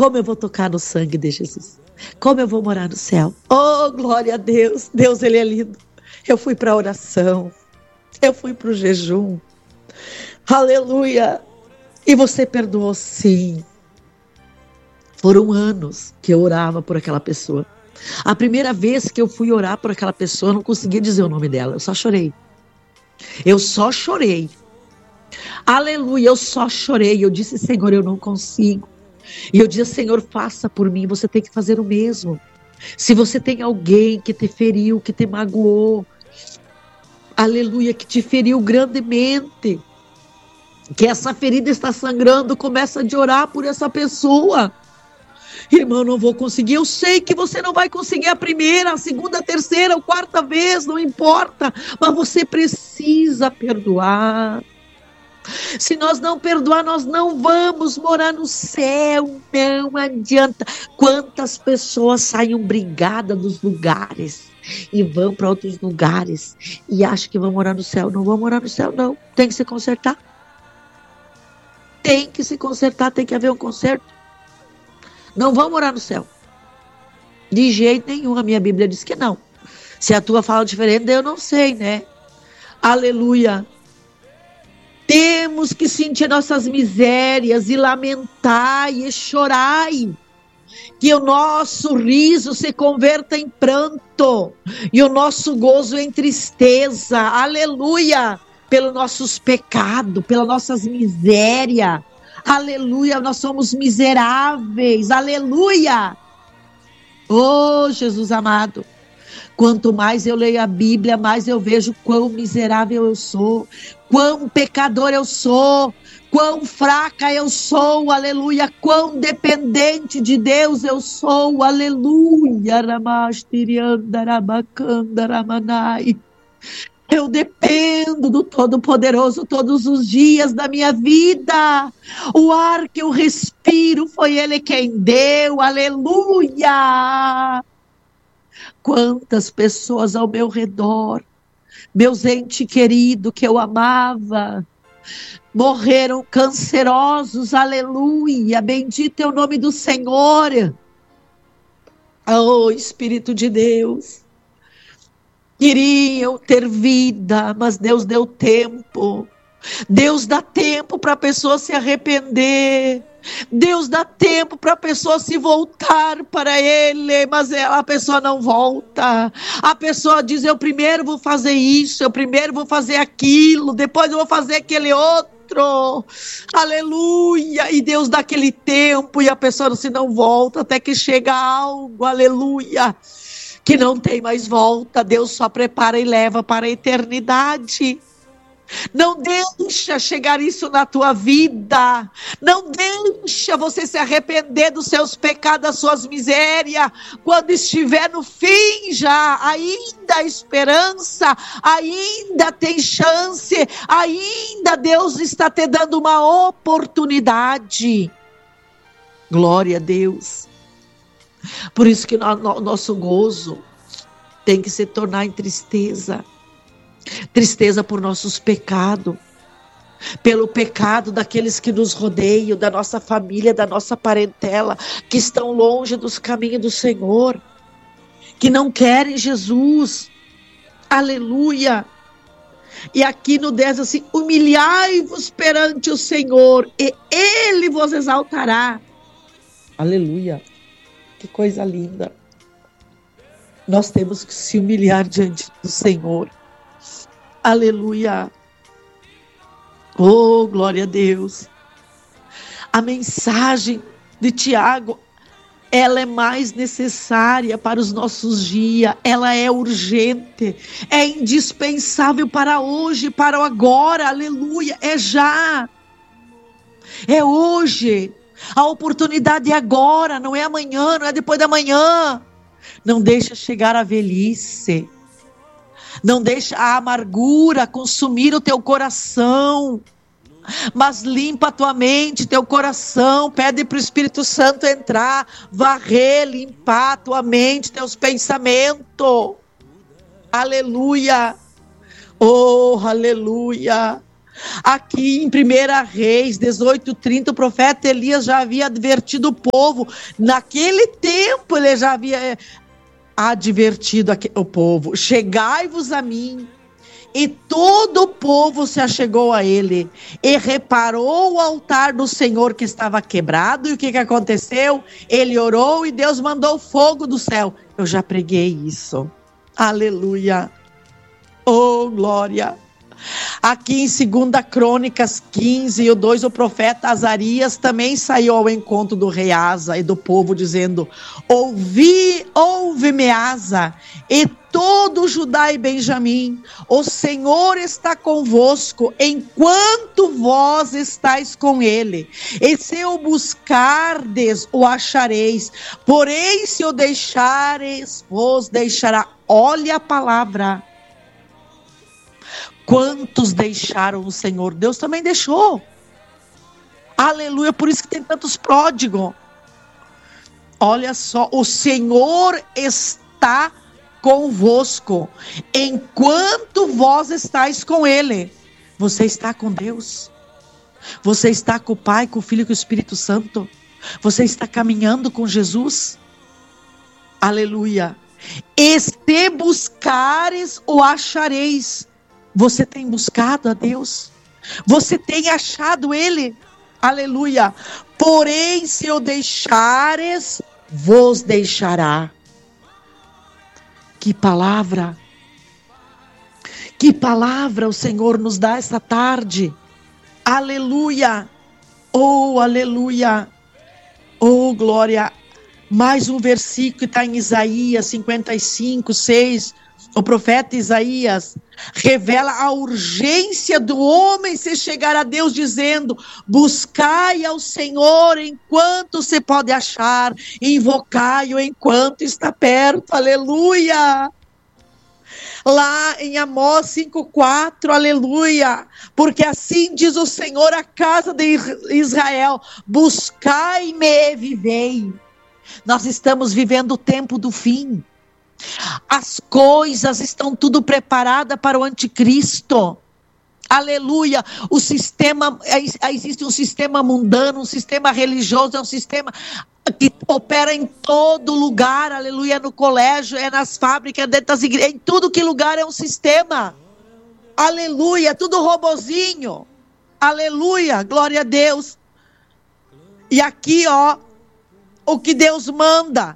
Como eu vou tocar no sangue de Jesus? Como eu vou morar no céu? Oh, glória a Deus. Deus, Ele é lindo. Eu fui para a oração. Eu fui para o jejum. Aleluia. E você perdoou, sim. Foram anos que eu orava por aquela pessoa. A primeira vez que eu fui orar por aquela pessoa, eu não conseguia dizer o nome dela. Eu só chorei. Eu só chorei. Aleluia, eu só chorei. Eu disse, Senhor, eu não consigo. E eu disse, Senhor, faça por mim. Você tem que fazer o mesmo. Se você tem alguém que te feriu, que te magoou, aleluia, que te feriu grandemente, que essa ferida está sangrando, começa a orar por essa pessoa. Irmão, não vou conseguir. Eu sei que você não vai conseguir a primeira, a segunda, a terceira, a quarta vez, não importa. Mas você precisa perdoar. Se nós não perdoar, nós não vamos morar no céu. Não adianta. Quantas pessoas saem brigadas dos lugares e vão para outros lugares e acham que vão morar no céu. Não vão morar no céu, não. Tem que se consertar. Tem que se consertar, tem que haver um conserto. Não vão morar no céu. De jeito nenhum, a minha Bíblia diz que não. Se a tua fala diferente, eu não sei, né? Aleluia. Temos que sentir nossas misérias e lamentar e chorar. Que o nosso riso se converta em pranto. E o nosso gozo em tristeza. Aleluia. Pelos nossos pecados, pelas nossas misérias. Aleluia, nós somos miseráveis, aleluia. Oh, Jesus amado, quanto mais eu leio a Bíblia, mais eu vejo quão miserável eu sou, quão pecador eu sou, quão fraca eu sou, aleluia, quão dependente de Deus eu sou, aleluia. Eu dependo do Todo-Poderoso todos os dias da minha vida. O ar que eu respiro foi Ele quem deu. Aleluia! Quantas pessoas ao meu redor, meus entes queridos que eu amava, morreram cancerosos. Aleluia! Bendito é o nome do Senhor. Oh, Espírito de Deus. Queriam ter vida, mas Deus deu tempo. Deus dá tempo para a pessoa se arrepender. Deus dá tempo para a pessoa se voltar para Ele, mas a pessoa não volta. A pessoa diz, eu primeiro vou fazer isso, eu primeiro vou fazer aquilo, depois eu vou fazer aquele outro. Aleluia! E Deus dá aquele tempo e a pessoa não volta até que chega algo, aleluia, que não tem mais volta. Deus só prepara e leva para a eternidade. Não deixa chegar isso na tua vida. Não deixa você se arrepender dos seus pecados, das suas misérias. Quando estiver no fim já, ainda há esperança, ainda tem chance, ainda Deus está te dando uma oportunidade. Glória a Deus. Por isso que nosso gozo tem que se tornar em tristeza. Tristeza por nossos pecados, pelo pecado daqueles que nos rodeiam, da nossa família, da nossa parentela, que estão longe dos caminhos do Senhor, que não querem Jesus. Aleluia. E aqui no 10 assim, humilhai-vos perante o Senhor e Ele vos exaltará. Aleluia. Que coisa linda. Nós temos que se humilhar diante do Senhor. Aleluia. Oh, glória a Deus. A mensagem de Tiago, ela é mais necessária para os nossos dias. Ela é urgente. É indispensável para hoje, para o agora. Aleluia. É já. É hoje. A oportunidade é agora, não é amanhã, não é depois da manhã. Não deixa chegar a velhice. Não deixa a amargura consumir o teu coração. Mas limpa a tua mente, teu coração. Pede para o Espírito Santo entrar, varrer, limpar a tua mente, teus pensamentos. Aleluia. Oh, aleluia. Aqui em 1 Reis 18:30, o profeta Elias já havia advertido o povo. Naquele tempo ele já havia advertido o povo: chegai-vos a mim. E todo o povo se achegou a ele e reparou o altar do Senhor que estava quebrado. E o que aconteceu? Ele orou e Deus mandou fogo do céu. Eu já preguei isso. Aleluia. Oh, glória. Aqui em 2 Crônicas 15:2, o profeta Azarias também saiu ao encontro do rei Asa e do povo, dizendo: ouve-me, Asa, e todo Judá e Benjamim, o Senhor está convosco, enquanto vós estáis com ele, e se o buscardes, o achareis, porém se o deixares, vos deixará. Olha a palavra. Quantos deixaram o Senhor? Deus também deixou. Aleluia, por isso que tem tantos pródigos. Olha só, o Senhor está convosco, enquanto vós estáis com Ele. Você está com Deus? Você está com o Pai, com o Filho e com o Espírito Santo? Você está caminhando com Jesus? Aleluia. E se buscares, o achareis. Você tem buscado a Deus? Você tem achado Ele? Aleluia. Porém, se o deixares, vos deixará. Que palavra! Que palavra o Senhor nos dá esta tarde. Aleluia. Oh, aleluia. Oh, glória. Mais um versículo que está em Isaías 55:6. O profeta Isaías revela a urgência do homem se chegar a Deus, dizendo: buscai ao Senhor enquanto se pode achar, invocai-o enquanto está perto. Aleluia. Lá em Amós 5:4, aleluia, porque assim diz o Senhor à casa de Israel: buscai-me e vivei. Nós estamos vivendo o tempo do fim. As coisas estão tudo preparadas para o anticristo. Aleluia. O sistema, existe um sistema mundano, um sistema religioso, é um sistema que opera em todo lugar. Aleluia. No colégio, é nas fábricas, dentro das igrejas, em tudo que lugar é um sistema. Aleluia. Tudo robozinho. Aleluia. Glória a Deus. E aqui, ó, o que Deus manda: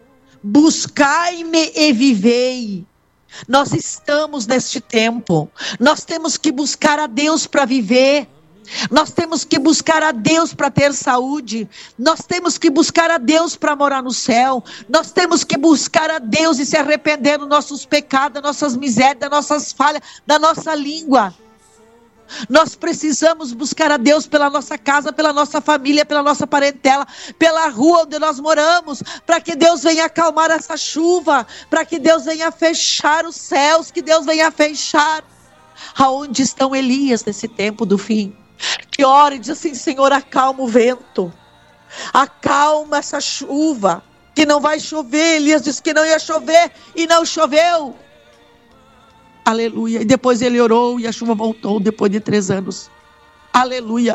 buscai-me e vivei. Nós estamos neste tempo. Nós temos que buscar a Deus para viver. Nós temos que buscar a Deus para ter saúde. Nós temos que buscar a Deus para morar no céu. Nós temos que buscar a Deus e se arrepender dos nossos pecados, das nossas misérias, das nossas falhas, da nossa língua. Nós precisamos buscar a Deus pela nossa casa, pela nossa família, pela nossa parentela, pela rua onde nós moramos, para que Deus venha acalmar essa chuva, para que Deus venha fechar os céus, que Deus venha fechar. Aonde estão Elias nesse tempo do fim? Que ore e diz assim: Senhor, acalma o vento, acalma essa chuva, que não vai chover. Elias disse que não ia chover e não choveu. Aleluia. E depois ele orou e a chuva voltou depois de 3 anos. Aleluia.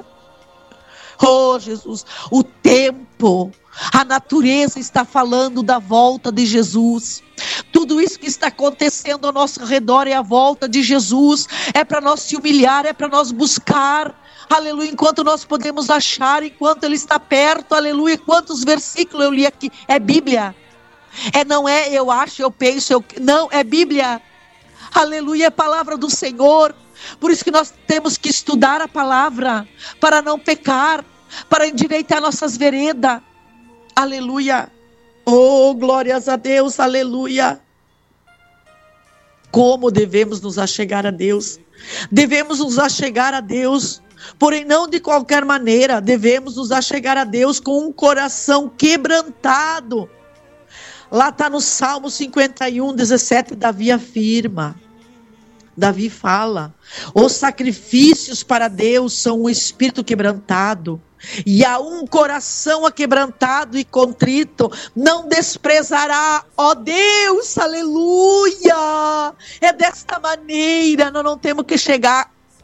Oh, Jesus. O tempo, a natureza está falando da volta de Jesus. Tudo isso que está acontecendo ao nosso redor é a volta de Jesus. É para nós se humilhar, é para nós buscar. Aleluia. Enquanto nós podemos achar, enquanto Ele está perto. Aleluia. Quantos versículos eu li aqui? É Bíblia. Não é eu acho, eu penso, não, é Bíblia. Aleluia, é a palavra do Senhor. Por isso que nós temos que estudar a palavra, para não pecar, para endireitar nossas veredas. Aleluia. Oh, glórias a Deus, aleluia. Como devemos nos achegar a Deus? Devemos nos achegar a Deus, porém não de qualquer maneira. Devemos nos achegar a Deus com um coração quebrantado. Lá está no Salmo 51:17, Davi afirma. Davi fala: os sacrifícios para Deus são um espírito quebrantado, e a um coração aquebrantado e contrito não desprezará, ó Deus, aleluia. É desta maneira, nós não temos que chegar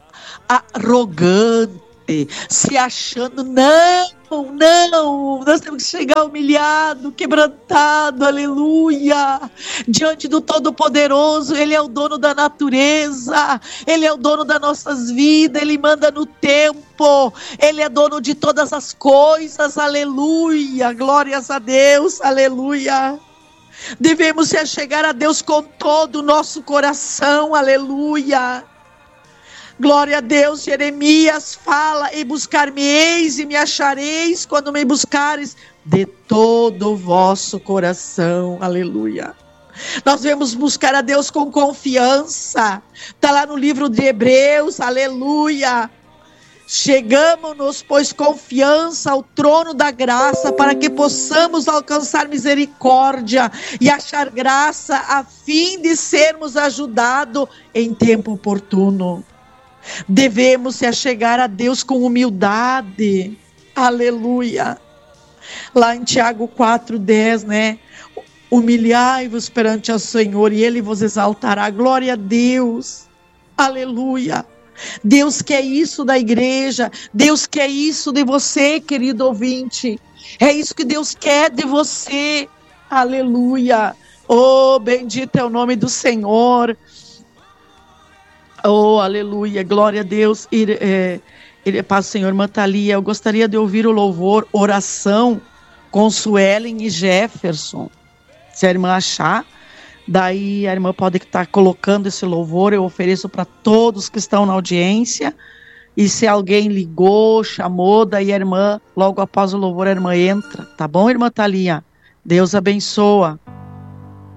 arrogante, se achando, não, nós temos que chegar humilhado, quebrantado, aleluia, diante do Todo-Poderoso. Ele é o dono da natureza, Ele é o dono das nossas vidas, Ele manda no tempo, Ele é dono de todas as coisas, aleluia, glórias a Deus, aleluia. Devemos se achegar a Deus com todo o nosso coração, aleluia. Glória a Deus. Jeremias fala: e buscar-me-eis e me achareis quando me buscares de todo o vosso coração, aleluia. Nós devemos buscar a Deus com confiança, está lá no livro de Hebreus, aleluia. Chegamos-nos, pois, confiança ao trono da graça, para que possamos alcançar misericórdia e achar graça, a fim de sermos ajudados em tempo oportuno. Devemos se achegar a Deus com humildade, aleluia. Lá em Tiago 4:10, né? Humilhai-vos perante o Senhor e Ele vos exaltará. Glória a Deus, aleluia. Deus quer isso da igreja, Deus quer isso de você, querido ouvinte. É isso que Deus quer de você, aleluia. Oh, bendito é o nome do Senhor. Oh, aleluia, glória a Deus. Paz, Senhor, Mantalia, eu gostaria de ouvir o louvor Oração com Suelen e Jefferson. Se a irmã achar, daí a irmã pode estar colocando esse louvor, eu ofereço para todos que estão na audiência. E se alguém ligou, chamou, daí a irmã, logo após o louvor, a irmã entra. Tá bom, irmã Thalia? Deus abençoa.